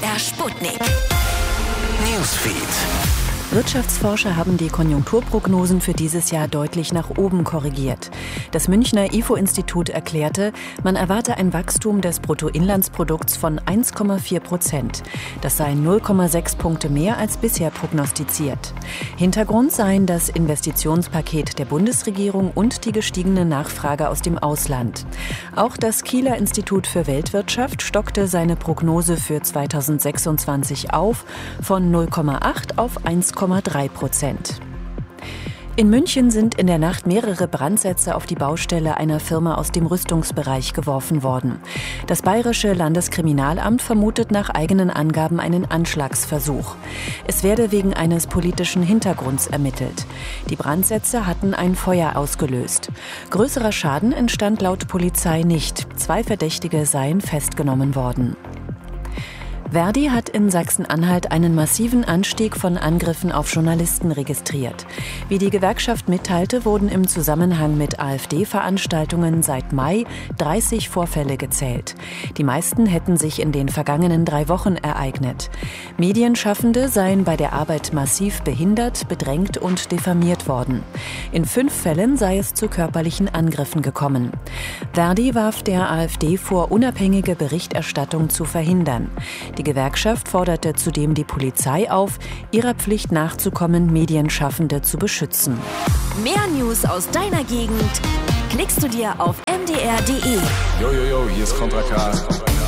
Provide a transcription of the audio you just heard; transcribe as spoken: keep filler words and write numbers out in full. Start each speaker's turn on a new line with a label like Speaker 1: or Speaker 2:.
Speaker 1: R Sputnik.
Speaker 2: Newsfeed.
Speaker 3: Wirtschaftsforscher haben die Konjunkturprognosen für dieses Jahr deutlich nach oben korrigiert. Das Münchner I F O-Institut erklärte, man erwarte ein Wachstum des Bruttoinlandsprodukts von eins Komma vier Prozent. Das seien null Komma sechs Punkte mehr als bisher prognostiziert. Hintergrund seien das Investitionspaket der Bundesregierung und die gestiegene Nachfrage aus dem Ausland. Auch das Kieler Institut für Weltwirtschaft stockte seine Prognose für zweitausendsechsundzwanzig auf von null Komma acht auf eins Komma drei Prozent. In München sind in der Nacht mehrere Brandsätze auf die Baustelle einer Firma aus dem Rüstungsbereich geworfen worden. Das Bayerische Landeskriminalamt vermutet nach eigenen Angaben einen Anschlagsversuch. Es werde wegen eines politischen Hintergrunds ermittelt. Die Brandsätze hatten ein Feuer ausgelöst. Größerer Schaden entstand laut Polizei nicht. Zwei Verdächtige seien festgenommen worden. Verdi hat in Sachsen-Anhalt einen massiven Anstieg von Angriffen auf Journalisten registriert. Wie die Gewerkschaft mitteilte, wurden im Zusammenhang mit AfD-Veranstaltungen seit Mai dreißig Vorfälle gezählt. Die meisten hätten sich in den vergangenen drei Wochen ereignet. Medienschaffende seien bei der Arbeit massiv behindert, bedrängt und diffamiert worden. In fünf Fällen sei es zu körperlichen Angriffen gekommen. Verdi warf der AfD vor, unabhängige Berichterstattung zu verhindern. Die Gewerkschaft forderte zudem die Polizei auf, ihrer Pflicht nachzukommen, Medienschaffende zu beschützen.
Speaker 1: Mehr News aus deiner Gegend klickst du dir auf m d r punkt d e.
Speaker 4: Yo, yo, yo, hier ist Contra K.